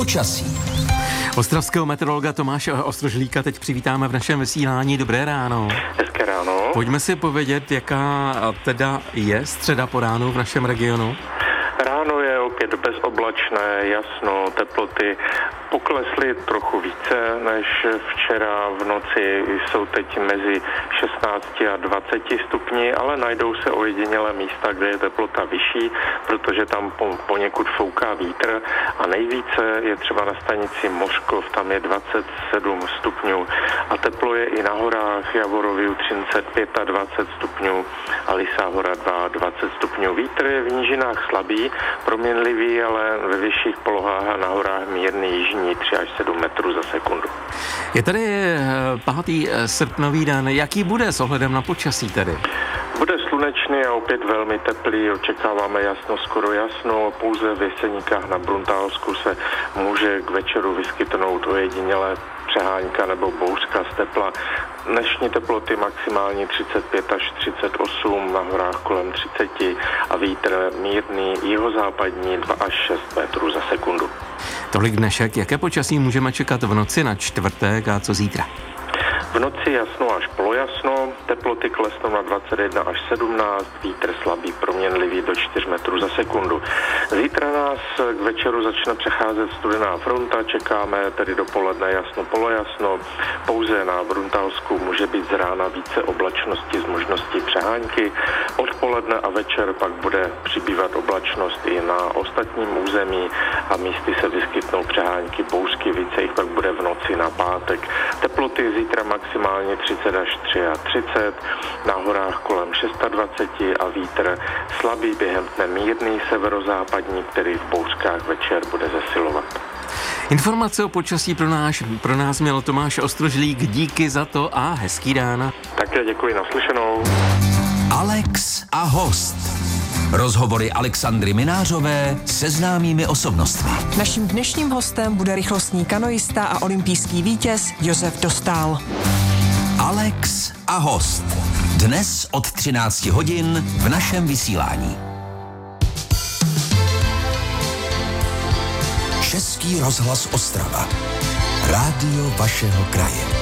Počasí. Ostravského meteorologa Tomáše Ostrožlíka teď přivítáme v našem vysílání. Dobré ráno. Hezké ráno. Pojďme si povědět, jaká teda je středa po ránu v našem regionu. Ráno je opět bezoblačné, jasno, teploty poklesly trochu více než včera. V noci jsou teď mezi 16 a 20 stupni, ale najdou se ojedinělé místa, kde je teplota vyšší, protože tam poněkud fouká vítr a nejvíce je třeba na stanici Mořkov, tam je 27 stupňů a teplo je i na horách Javoroviu 35 a 20 stupňů a Lisá hora 22 stupňů. Vítr je v nížinách slabý, proměnlivý, ale ve vyšších polohách a na horách mírný jižní 3 až 7 metrů za sekundu. Je tady 5. srpnový den. Jaký bude s ohledem na počasí tedy? Bude slunečný a opět velmi teplý, očekáváme jasno, skoro jasno, pouze v Jeseníkách na Bruntálsku se může k večeru vyskytnout ojedinělé přehánka nebo bouřka z tepla. Dnešní teploty maximálně 35 až 38, na horách kolem 30 a vítr mírný jihozápadní 2 až 6 metrů za sekundu. Tolik dnešek. Jaké počasí můžeme čekat v noci na čtvrtek a co zítra? V noci jasno až polojasno, teploty klesnou na 21 až 17, vítr slabý proměnlivý do 4 metrů za sekundu. Zítra nás k večeru začne přecházet studená fronta, čekáme tedy dopoledne jasno polojasno, pouze na Bruntálsku může být z rána více oblačnosti s možností přehánky, odpoledne a večer pak bude přibývat oblačnost i na ostatním území a místy se vyskytnou přehánky, bouřky, více jich pak bude v noci na pátek. Teploty zítra maximálně 30 až 33, na horách kolem 26 a vítr slabý během dne mírný severozápadní, který v bouřkách večer bude zesilovat. Informace o počasí pro nás měl Tomáš Ostrožlík. Díky za to a hezký den. Také děkuji, naslyšenou. Alex a host. Rozhovory Alexandry Minářové se známými osobnostmi. Naším dnešním hostem bude rychlostní kanoista a olympijský vítěz Josef Dostál. Alex a host. Dnes od 13 hodin v našem vysílání. Český rozhlas Ostrava. Rádio vašeho kraje.